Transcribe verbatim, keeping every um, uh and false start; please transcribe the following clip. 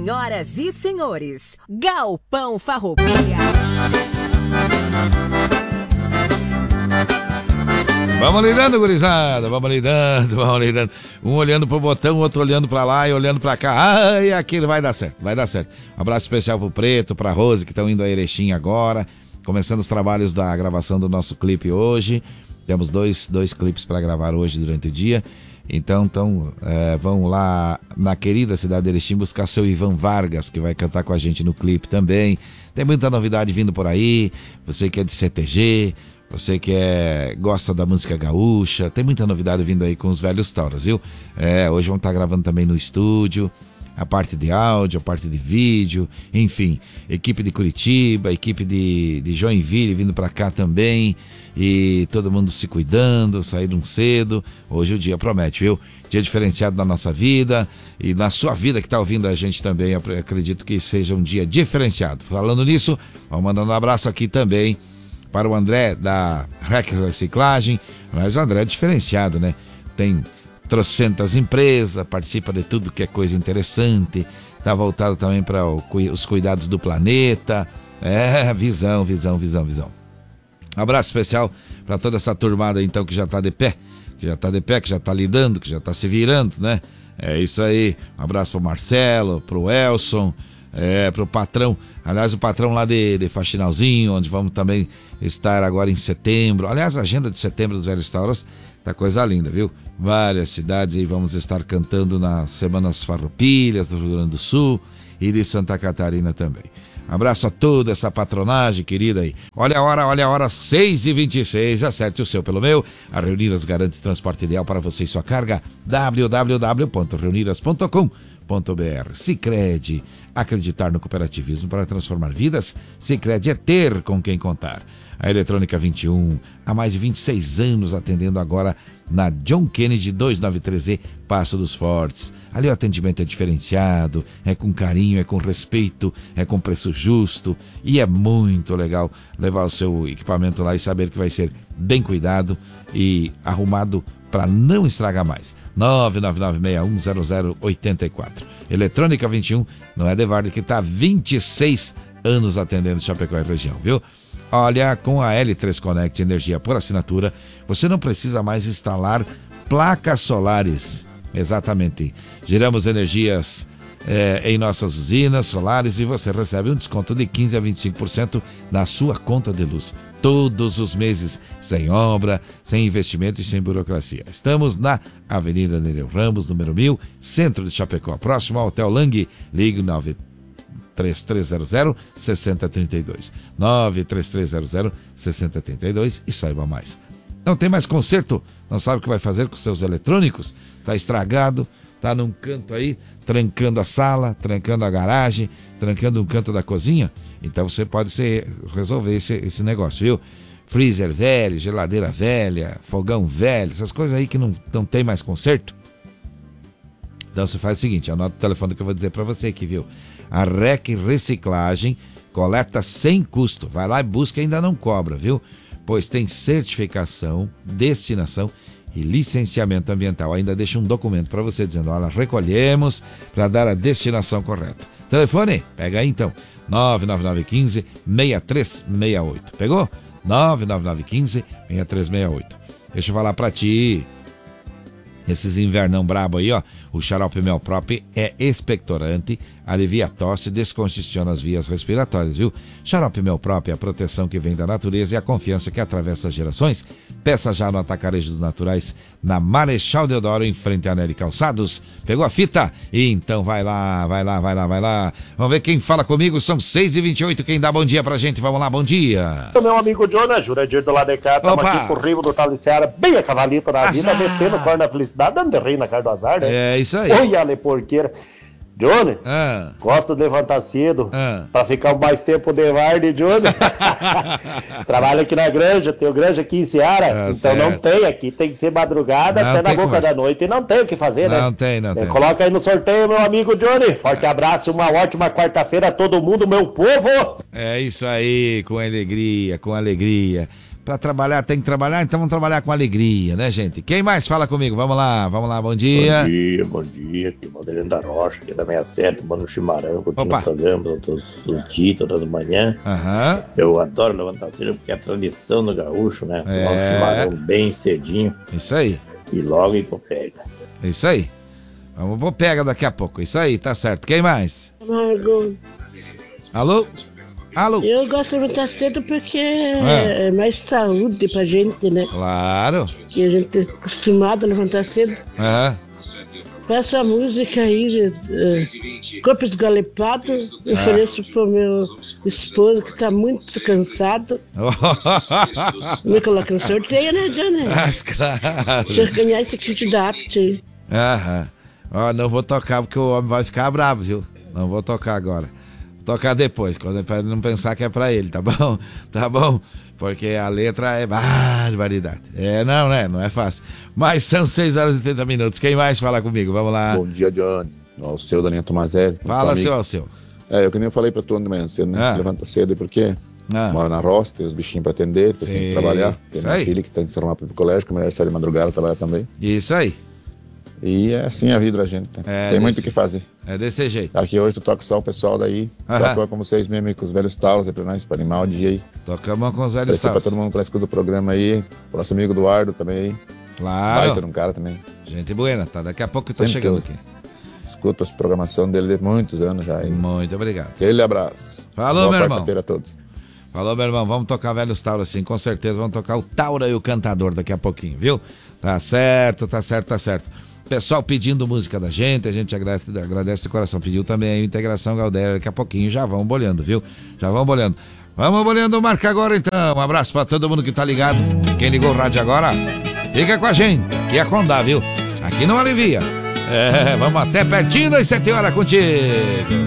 Senhoras e senhores, Galpão Farroupilha. Vamos lidando, gurizada, vamos lidando, vamos lidando. Um olhando pro botão, outro olhando pra lá e olhando pra cá. Ai, aquilo vai dar certo, vai dar certo. Um abraço especial pro Preto, pra Rose, que estão indo a Erechim agora. Começando os trabalhos da gravação do nosso clipe hoje. Temos dois, dois clipes pra gravar hoje durante o dia. Então, então é, vão lá na querida cidade de Erechim buscar seu Ivan Vargas, que vai cantar com a gente no clipe também. Tem muita novidade vindo por aí. Você que é de C T G, você que é, gosta da música gaúcha, tem muita novidade vindo aí com os velhos tauros, viu? É, hoje vão estar gravando também no estúdio, a parte de áudio, a parte de vídeo, enfim, equipe de Curitiba, equipe de, de Joinville vindo pra cá também, e todo mundo se cuidando, saíram cedo. Hoje o dia promete, viu? Dia diferenciado na nossa vida e na sua vida que tá ouvindo a gente também, eu acredito que seja um dia diferenciado. Falando nisso, vamos mandando um abraço aqui também para o André da Rec Reciclagem. Mas o André é diferenciado, né? Tem trocentas empresas, participa de tudo que é coisa interessante, tá voltado também para os cuidados do planeta. É, visão, visão, visão, visão. Um abraço especial para toda essa turmada então que já tá de pé, que já tá de pé, que já tá lidando, que já tá se virando, né? É isso aí. Um abraço pro Marcelo, pro Elson, é, pro patrão, aliás, o patrão lá de, de Faxinalzinho, onde vamos também estar agora em setembro. Aliás, a agenda de setembro dos Velhos Tauros tá coisa linda, viu? Várias cidades aí vamos estar cantando nas Semanas Farroupilhas do Rio Grande do Sul e de Santa Catarina também. Abraço a toda essa patronagem querida aí. Olha a hora, olha a hora, seis e vinte e seis, acerte o seu pelo meu. A Reunidas garante transporte ideal para você e sua carga. w w w ponto reunidas ponto com ponto b r. Sicredi, acreditar no cooperativismo para transformar vidas. Sicredi é ter com quem contar. A Eletrônica vinte e um, há mais de vinte e seis anos atendendo agora na John Kennedy duzentos e noventa e três E, Passo dos Fortes. Ali o atendimento é diferenciado, é com carinho, é com respeito, é com preço justo e é muito legal levar o seu equipamento lá e saber que vai ser bem cuidado e arrumado para não estragar mais. nove nove nove seis um zero zero oito quatro. Eletrônica vinte e um, não é Devarde, que está há vinte e seis anos atendendo Chapecó e região, viu? Olha, com a L três Connect Energia por assinatura, você não precisa mais instalar placas solares. Exatamente. Geramos energias é, em nossas usinas solares e você recebe um desconto de quinze a vinte e cinco por cento na sua conta de luz. Todos os meses, sem obra, sem investimento e sem burocracia. Estamos na Avenida Nereu Ramos, número mil, centro de Chapecó, próximo ao Hotel Lang. Ligue nove três três zero zero seis zero três dois. nove três três zero zero seis zero três dois e saiba mais. Não tem mais conserto? Não sabe o que vai fazer com seus eletrônicos? Está estragado, está num canto aí, trancando a sala, trancando a garagem, trancando um canto da cozinha? Então você pode ser, resolver esse, esse negócio, viu? Freezer velho, geladeira velha, fogão velho, essas coisas aí que não, não tem mais conserto. Então você faz o seguinte, anota o telefone que eu vou dizer para você aqui, viu? A Rec Reciclagem coleta sem custo. Vai lá e busca e ainda não cobra, viu? Pois tem certificação, destinação e licenciamento ambiental. Ainda deixa um documento para você dizendo, olha, recolhemos para dar a destinação correta. Telefone? Pega aí então, nove nove nove um cinco seis três seis oito. Pegou? nove nove nove um cinco seis três seis oito. Deixa eu falar para ti. Esses invernão brabo aí, ó, o xarope Mel Prop é expectorante, alivia a tosse e descongestiona as vias respiratórias, viu? Xarope Mel Prop é a proteção que vem da natureza e a confiança que atravessa as gerações. Peça já no Atacarejo dos Naturais, na Marechal Deodoro, em frente a Nery Calçados. Pegou a fita? Então vai lá, vai lá, vai lá, vai lá. Vamos ver quem fala comigo, são seis e vinte e oito, quem dá bom dia pra gente, vamos lá, bom dia. Meu amigo Jonas, Jurandir do lado de cá, estamos aqui com o Rivo do Taliciara, bem a cavalito na vida, Azar. metendo o corno na felicidade, dando de rei na cara do azar, né? É isso aí. Oi, Ale Porqueira. Johnny, Ah. gosto de levantar cedo Ah. pra ficar mais tempo de Varde, Johnny. Trabalho aqui na granja, tenho granja aqui em Seara, Ah, então certo. não tem aqui, tem que ser madrugada Não até na tem boca conversa. da noite e não tem o que fazer, né? Não tem, não É, tem. coloca aí no sorteio, meu amigo Johnny. Forte abraço, uma ótima quarta-feira a todo mundo, meu povo. É isso aí, com alegria, com alegria. Pra trabalhar tem que trabalhar, então vamos trabalhar com alegria, né, gente? Quem mais fala comigo? Vamos lá, vamos lá, bom dia. Bom dia, bom dia, aqui Modelino da Rocha, aqui da sessenta e sete, mano Chimarão, curtindo o programa todos os dias, todas as manhãs. Uhum. Eu adoro levantar cedo porque é a tradição do gaúcho, né? É. Logo Chimarão bem cedinho. Isso aí. E logo ir pro pega. Isso aí. Vamos pro pega daqui a pouco, isso aí, tá certo. Quem mais? Margot. Alô? Alô? Eu gosto de levantar cedo porque é. é mais saúde pra gente, né? Claro. E a gente é acostumado a levantar cedo. Aham. Peço a música aí, uh, Corpo Esgalepado, eu ofereço pro meu esposo que tá muito cansado. Me coloca no sorteio, né, Johnny? Mas claro. Se eu ganhar esse kit da Apt aí. Aham. Ó, não vou tocar porque o homem vai ficar bravo, viu? Não vou tocar agora. Vou tocar depois, quando pra ele não pensar que é pra ele, tá bom? Tá bom? Porque a letra é barbaridade. É, não, né? Não é fácil. Mas são seis horas e trinta minutos. Quem mais fala comigo? Vamos lá. Bom dia, Johnny. Ao seu Daniel Tomazelli. Fala, seu, ao seu. É, eu que nem eu falei pra tu de manhã cedo, né? Ah. Levanta cedo porque ah. mora na roça, tem os bichinhos pra atender, tem que trabalhar. Tem minha filha que tem que se arrumar pro colégio, que a mulher sai de madrugada trabalhar também. Isso aí. E é assim a vida da gente, né? É tem desse... muito o que fazer. É desse jeito. Aqui hoje tu toca só o pessoal daí. Toca com vocês mesmo aí, com os velhos talos aí pra nós, pra animar o dia aí. Tocamos com os velhos talos. Pra todo mundo que tá escutando o programa aí. O nosso amigo Eduardo também aí. Claro. Vai ter um cara também. Gente buena, tá? Daqui a pouco tá Sempre chegando eu... aqui. Escuto a programação dele de muitos anos já. Aí. Muito obrigado. Aquele abraço. Falou, Boa meu irmão. quarta-feira a todos. Falou, meu irmão. Vamos tocar velhos Taura, sim, com certeza. Vamos tocar o Taura e o Cantador daqui a pouquinho, viu? Tá certo, tá certo, tá certo. Pessoal pedindo música da gente, a gente agradece, agradece de coração. Pediu também a Integração Galdéria, daqui a pouquinho já vão bolhando, viu? Já vão bolhando. Vamos bolhando, marca agora então. Um abraço pra todo mundo que tá ligado. Quem ligou o rádio agora, fica com a gente. Aqui é Condá, viu? Aqui não alivia. É, vamos até pertinho das sete horas contigo.